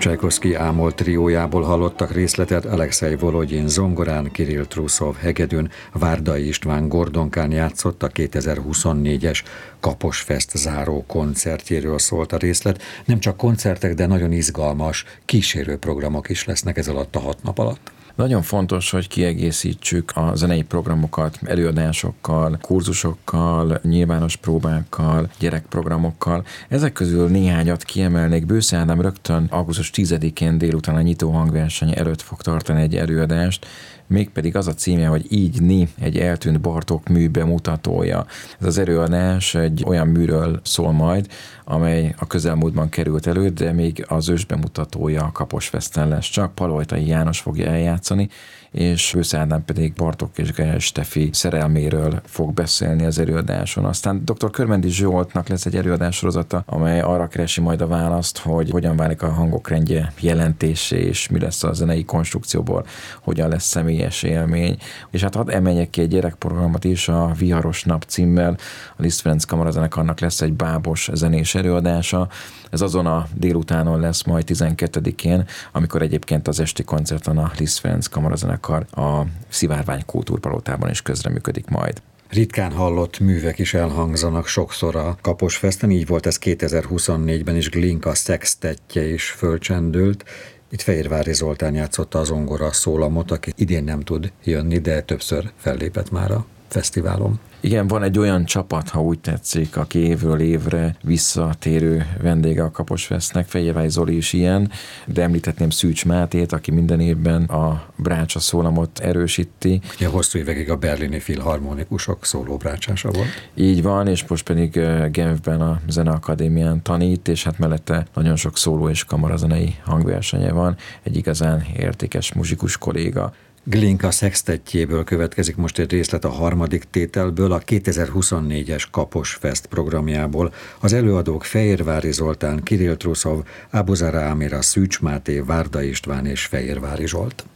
Csajkovszky Ámol triójából hallottak részletet, Alexei Volodyin zongorán, Kirill Truszov hegedűn, Várdai István gordonkán játszott, a 2024-es Kaposfest záró koncertjéről szólt a részlet. Nem csak koncertek, de nagyon izgalmas kísérőprogramok is lesznek ez alatt a 6 nap alatt. Nagyon fontos, hogy kiegészítsük a zenei programokat előadásokkal, kurzusokkal, nyilvános próbákkal, gyerekprogramokkal. Ezek közül néhányat kiemelnék. Bősze Ádám rögtön augusztus 10-én délután a nyitó hangverseny előtt fog tartani egy előadást, mégpedig az a címe, hogy Így ni, egy eltűnt Bartók mű bemutatója. Ez az előadás egy olyan műről szól majd, amely a közelmúltban került elő, de még az ősbemutatója a Kaposfesten lesz csak. Palojtai János fogja eljátszani, és Bősze Ádám pedig Bartók és Gál Stefi szerelméről fog beszélni az előadáson. Aztán dr. Körmendi Zsoltnak lesz egy előadássorozata, amely arra keresi majd a választ, hogy hogyan válik a hangok rendje jelentésé, és mi lesz a zenei konstrukcióból, hogyan lesz személyes élmény. És hát hadd emeljek ki egy gyerekprogramot is, a Viharos nap címmel. A Liszt Ferenc Kamarazenekarnak lesz egy bábos zenés előadása. Ez azon a délutánon lesz majd 12-én, amikor egyébként az esti koncerten a Liszt Ferenc Kamarazenekar a Szivárvány Kultúrpalotában is közreműködik majd. Ritkán hallott művek is elhangzanak sokszor a Kaposfesten, így volt ez 2024-ben is, Glinka szextettje is fölcsendült. Itt Fehérvári Zoltán játszotta a zongora szólamot, aki idén nem tud jönni, de többször fellépett már a fesztiválon. Igen, van egy olyan csapat, ha úgy tetszik, aki évről évre visszatérő vendége a Kaposfestnek, Fehérvári Zoli is ilyen, de említhetném Szűcs Mátét, aki minden évben a brácsa szólamot erősíti. Ugye hosszú évekig a berlini filharmonikusok szólóbrácsása volt. Így van, és most pedig Genfben a Zeneakadémián tanít, és hát mellette nagyon sok szóló és kamarazenei hangversenye van, egy igazán értékes muzsikus kolléga. Glinka szextettjéből következik most egy részlet a harmadik tételből, a 2024-es Kaposfest programjából. Az előadók Fehérvári Zoltán, Kirill Truszov, Abuzara Amira, Szűcs Máté, Várdai István és Fehérvári Zsolt.